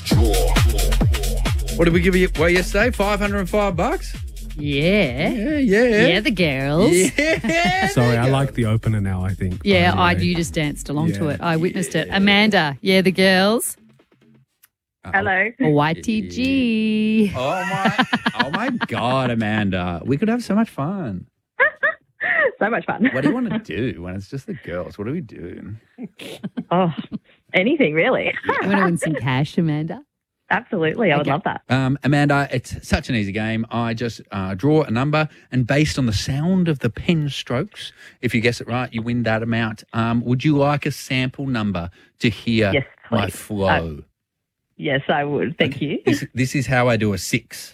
What did we give you away yesterday? $505? Yeah. Yeah. Yeah, the girls. Yeah. Sorry, I like the opener now, I think. Yeah, you just danced along to it. I witnessed it. Amanda, yeah, the girls. Hello. YTG. Oh my God, Amanda. We could have so much fun. So much fun. What do you want to do when it's just the girls? What are we doing? Oh, anything really. You want to win some cash, Amanda? Absolutely. I would love that. Amanda, it's such an easy game. I just draw a number, and based on the sound of the pen strokes, if you guess it right, you win that amount. Would you like a sample number to hear Yes, my please. flow? Yes, I would. Thank you. This is how I do a 6.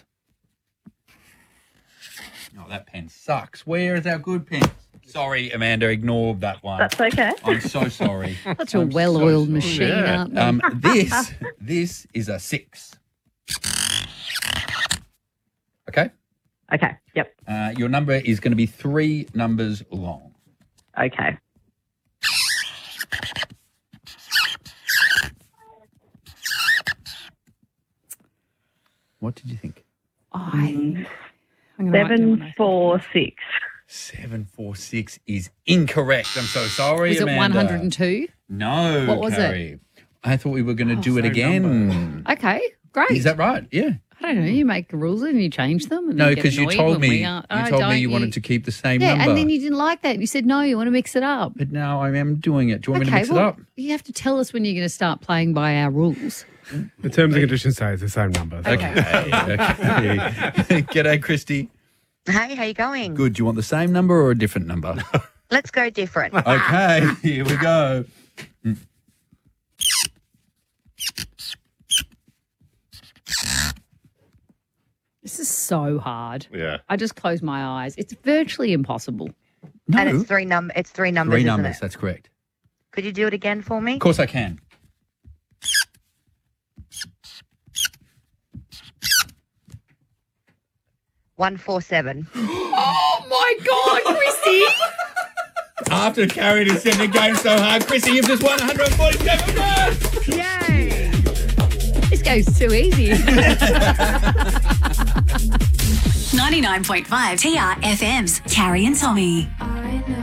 Oh, that pen sucks. Where is our good pen? Sorry, Amanda, ignore that one. That's okay. I'm so sorry. Such a well-oiled machine, aren't they? This is a 6. Okay? Okay. Yep. Your number is going to be 3 numbers long. Okay. What did you think? I'm gonna write down 746. 746 is incorrect. I'm so sorry, Was it Amanda. 102? No, What was it? Carrie. I thought we were going to do it again. Okay, great. Is that right? Yeah. I don't know. You make rules and you change them. And No, then get because you annoyed told when me we you aren't. told Oh, me you don't wanted to keep the same Yeah, number. and then you didn't like that. You said, no, you want to mix it up. But now I am doing it. Do you want me to mix well, it up? you have to tell us when you're going to start playing by our rules. The terms and conditions say it's the same number. So. Okay. G'day, Christy. Hey, how you going? Good. Do you want the same number or a different number? Let's go different. Okay, here we go. This is so hard. Yeah. I just close my eyes. It's virtually impossible. No, And it's three numbers, 3 isn't numbers. it? That's correct. Could you do it again for me? Of course I can. One, 4, 7. Oh, my God, Christy. After Carrie to send the game so hard, Chrissy, you've just won $147. Yay. This goes too easy. 99.5 TRFM's Carrie and Tommy.